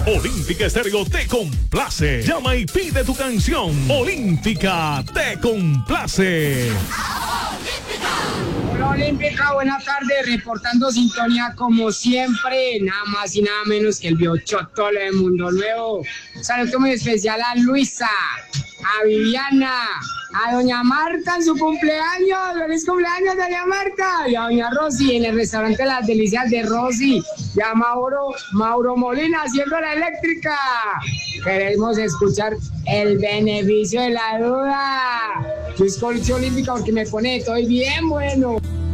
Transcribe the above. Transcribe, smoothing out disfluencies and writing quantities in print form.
Olímpica Estéreo te complace. Llama y pide tu canción. Olímpica te complace. Hola Olímpica, buenas tardes, reportando sintonía como siempre, nada más y nada menos que el biochotole de Mundo Nuevo. Un saludo muy especial a Luisa, a Viviana, a doña Marta en su cumpleaños, feliz cumpleaños doña Marta, y a doña Rosy en el restaurante Las Delicias de Rosy, y a Mauro Molina haciendo la eléctrica. Queremos escuchar el beneficio de la duda. Yo escucho Olímpica porque me pone, estoy bien bueno.